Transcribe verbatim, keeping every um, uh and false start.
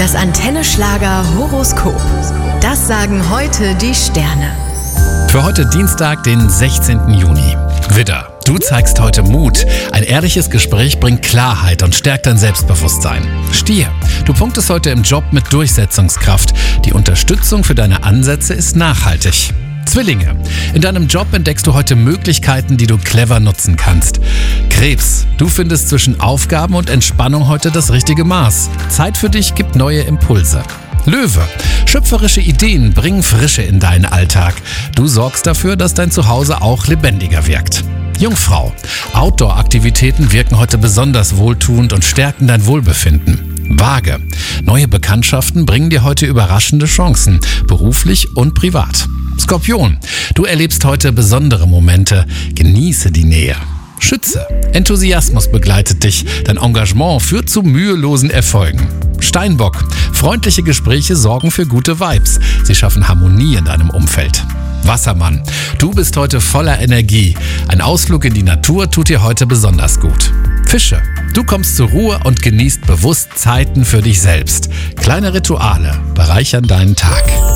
Das Antenne Schlager Horoskop. Das sagen heute die Sterne. Für heute Dienstag, den sechzehnten Juni. Widder, du zeigst heute Mut. Ein ehrliches Gespräch bringt Klarheit und stärkt dein Selbstbewusstsein. Stier, du punktest heute im Job mit Durchsetzungskraft. Die Unterstützung für deine Ansätze ist nachhaltig. Zwillinge, in deinem Job entdeckst du heute Möglichkeiten, die du clever nutzen kannst. Krebs, du findest zwischen Aufgaben und Entspannung heute das richtige Maß. Zeit für dich gibt neue Impulse. Löwe, schöpferische Ideen bringen Frische in deinen Alltag. Du sorgst dafür, dass dein Zuhause auch lebendiger wirkt. Jungfrau, Outdoor-Aktivitäten wirken heute besonders wohltuend und stärken dein Wohlbefinden. Waage, neue Bekanntschaften bringen dir heute überraschende Chancen, beruflich und privat. Skorpion, du erlebst heute besondere Momente, genieße die Nähe. Schütze, Enthusiasmus begleitet dich, dein Engagement führt zu mühelosen Erfolgen. Steinbock, freundliche Gespräche sorgen für gute Vibes, sie schaffen Harmonie in deinem Umfeld. Wassermann, du bist heute voller Energie, ein Ausflug in die Natur tut dir heute besonders gut. Fische, du kommst zur Ruhe und genießt bewusst Zeiten für dich selbst. Kleine Rituale bereichern deinen Tag.